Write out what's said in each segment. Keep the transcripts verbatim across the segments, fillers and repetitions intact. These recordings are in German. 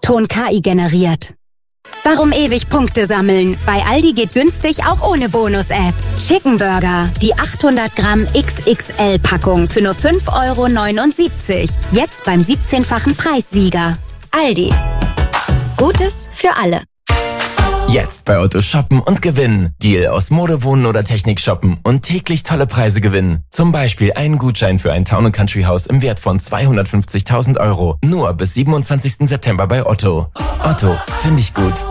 O-Ton K I generiert. Warum ewig Punkte sammeln? Bei Aldi geht günstig auch ohne Bonus-App. Chicken Burger, die achthundert Gramm X X L-Packung für nur fünf Euro neunundsiebzig. Jetzt beim siebzehnfachen Preissieger. Aldi. Gutes für alle. Jetzt bei Otto shoppen und gewinnen. Deal aus Mode, Wohnen oder Technik shoppen und täglich tolle Preise gewinnen. Zum Beispiel einen Gutschein für ein Town and Country Haus im Wert von zweihundertfünfzigtausend Euro. Nur bis siebenundzwanzigsten September bei Otto. Otto, finde ich gut.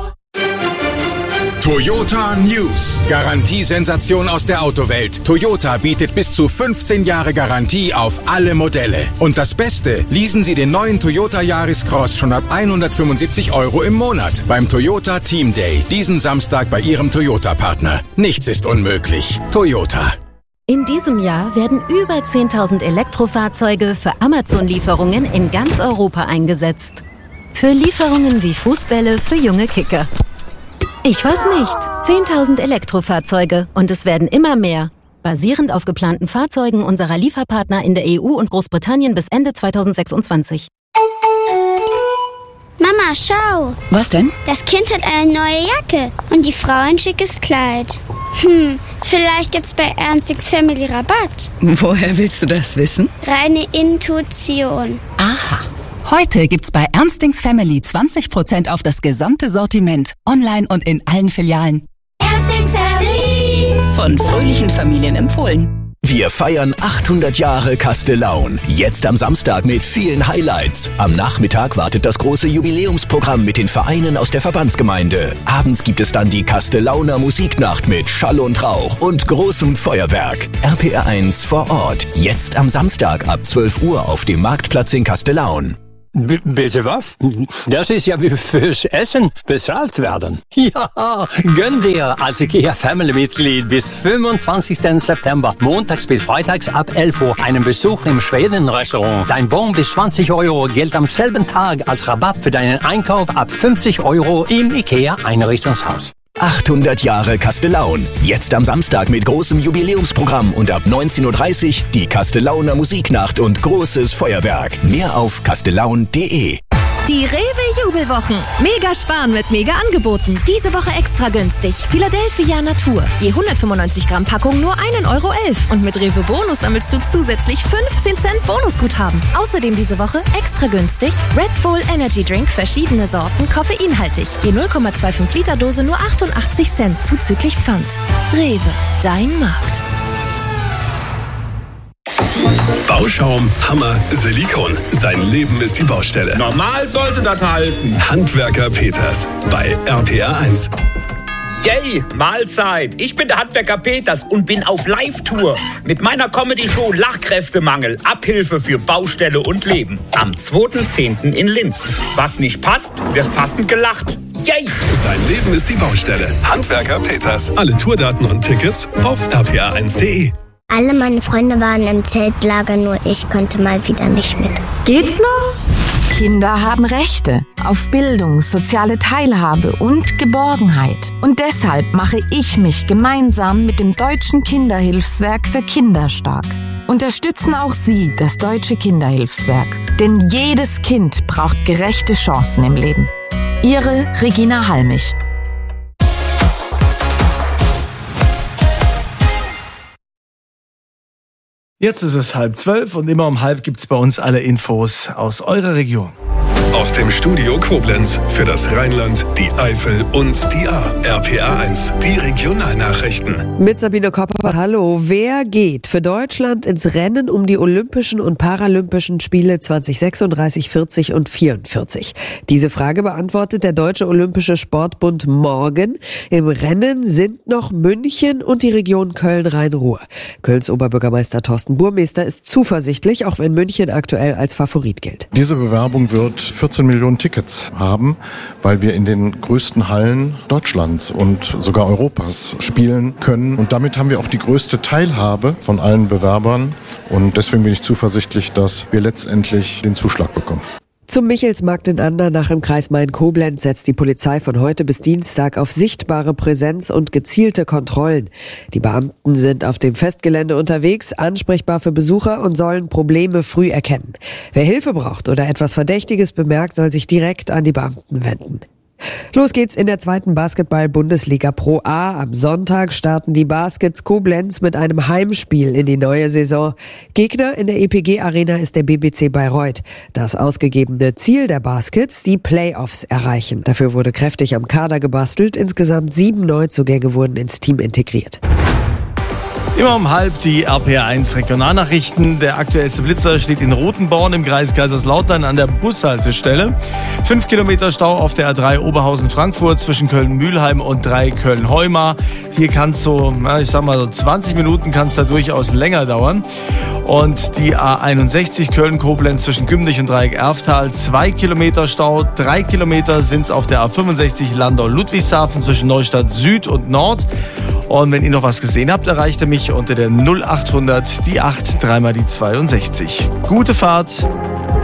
Toyota News. Garantiesensation aus der Autowelt. Toyota bietet bis zu fünfzehn Jahre Garantie auf alle Modelle. Und das Beste, leasen Sie den neuen Toyota Yaris Cross schon ab hundertfünfundsiebzig Euro im Monat beim Toyota Team Day. Diesen Samstag bei Ihrem Toyota-Partner. Nichts ist unmöglich. Toyota. In diesem Jahr werden über zehntausend Elektrofahrzeuge für Amazon-Lieferungen in ganz Europa eingesetzt. Für Lieferungen wie Fußbälle für junge Kicker. Ich weiß nicht. zehntausend Elektrofahrzeuge und es werden immer mehr. Basierend auf geplanten Fahrzeugen unserer Lieferpartner in der E U und Großbritannien bis Ende zweitausendsechsundzwanzig. Mama, schau. Was denn? Das Kind hat eine neue Jacke und die Frau ein schickes Kleid. Hm, vielleicht gibt's bei Ernstings Family Rabatt. Woher willst du das wissen? Reine Intuition. Aha. Heute gibt's bei Ernstings Family zwanzig Prozent auf das gesamte Sortiment. Online und in allen Filialen. Ernstings Family. Von fröhlichen Familien empfohlen. Wir feiern achthundert Jahre Castellaun. Jetzt am Samstag mit vielen Highlights. Am Nachmittag wartet das große Jubiläumsprogramm mit den Vereinen aus der Verbandsgemeinde. Abends gibt es dann die Castellauner Musiknacht mit Schall und Rauch und großem Feuerwerk. R P R eins vor Ort. Jetzt am Samstag ab zwölf Uhr auf dem Marktplatz in Castellaun. B- bitte was? Das ist ja wie fürs Essen bezahlt werden. Ja, gönn dir als IKEA-Family-Mitglied bis fünfundzwanzigsten September, montags bis freitags ab elf Uhr, einen Besuch im Schweden-Restaurant. Dein Bon bis zwanzig Euro gilt am selben Tag als Rabatt für deinen Einkauf ab fünfzig Euro im IKEA-Einrichtungshaus. achthundert Jahre Castellaun. Jetzt am Samstag mit großem Jubiläumsprogramm und ab neunzehn Uhr dreißig die Castellauner Musiknacht und großes Feuerwerk. Mehr auf castellaun punkt de. Die Rewe-Jubelwochen. Mega sparen mit Mega-Angeboten. Diese Woche extra günstig. Philadelphia Natur. Je hundertfünfundneunzig Gramm Packung nur ein Euro elf. Und mit Rewe Bonus sammelst du zusätzlich fünfzehn Cent Bonusguthaben. Außerdem diese Woche extra günstig Red Bull Energy Drink, verschiedene Sorten, koffeinhaltig. Je null Komma fünfundzwanzig Liter Dose nur achtundachtzig Cent zuzüglich Pfand. Rewe, dein Markt. Bauschaum, Hammer, Silikon. Sein Leben ist die Baustelle. Normal sollte das halten. Handwerker Peters bei R P R eins. Yay, Mahlzeit. Ich bin der Handwerker Peters und bin auf Live-Tour mit meiner Comedy-Show Lachkräftemangel. Abhilfe für Baustelle und Leben. Am zweiten zehnten in Linz. Was nicht passt, wird passend gelacht. Yay! Sein Leben ist die Baustelle. Handwerker Peters. Alle Tourdaten und Tickets auf r p r eins punkt de. Alle meine Freunde waren im Zeltlager, nur ich konnte mal wieder nicht mit. Geht's noch? Kinder haben Rechte auf Bildung, soziale Teilhabe und Geborgenheit. Und deshalb mache ich mich gemeinsam mit dem Deutschen Kinderhilfswerk für Kinder stark. Unterstützen auch Sie das Deutsche Kinderhilfswerk. Denn jedes Kind braucht gerechte Chancen im Leben. Ihre Regina Halmich. Jetzt ist es halb zwölf und immer um halb gibt's bei uns alle Infos aus eurer Region. Aus dem Studio Koblenz für das Rheinland, die Eifel und die A. R P R eins, die Regionalnachrichten. Mit Sabine Kopper. Hallo. Wer geht für Deutschland ins Rennen um die Olympischen und Paralympischen Spiele zwanzig sechsunddreißig, vierzig und vierundvierzig? Diese Frage beantwortet der Deutsche Olympische Sportbund morgen. Im Rennen sind noch München und die Region Köln-Rhein-Ruhr. Kölns Oberbürgermeister Thorsten Burmester ist zuversichtlich, auch wenn München aktuell als Favorit gilt. Diese Bewerbung wird vierzehn Millionen Tickets haben, weil wir in den größten Hallen Deutschlands und sogar Europas spielen können. Und damit haben wir auch die größte Teilhabe von allen Bewerbern. Und deswegen bin ich zuversichtlich, dass wir letztendlich den Zuschlag bekommen. zum Michelsmarkt in Andernach im Kreis Main-Koblenz setzt die Polizei von heute bis Dienstag auf sichtbare Präsenz und gezielte Kontrollen. Die Beamten sind auf dem Festgelände unterwegs, ansprechbar für Besucher und sollen Probleme früh erkennen. Wer Hilfe braucht oder etwas Verdächtiges bemerkt, soll sich direkt an die Beamten wenden. Los geht's in der zweiten Basketball-Bundesliga Pro A. Am Sonntag starten die Baskets Koblenz mit einem Heimspiel in die neue Saison. Gegner in der E P G-Arena ist der B B C Bayreuth. Das ausgegebene Ziel der Baskets, die Playoffs erreichen. Dafür wurde kräftig am Kader gebastelt. Insgesamt sieben Neuzugänge wurden ins Team integriert. Immer um halb die R P R eins Regionalnachrichten. Der aktuellste Blitzer steht in Rotenborn im Kreis Kaiserslautern an der Bushaltestelle. Fünf Kilometer Stau auf der A drei Oberhausen-Frankfurt zwischen Köln-Mühlheim und drei Köln-Heumar. Hier kann es so, ich sag mal so zwanzig Minuten kann es da durchaus länger dauern. Und die A einundsechzig Köln-Koblenz zwischen Gümlich und Dreieck-Erftal. Zwei Kilometer Stau, drei Kilometer sind es auf der A fünfundsechzig Landau-Ludwigshafen zwischen Neustadt Süd und Nord. Und wenn ihr noch was gesehen habt, erreicht ihr mich unter der null achthundert, die acht, dreimal die zweiundsechzig. Gute Fahrt!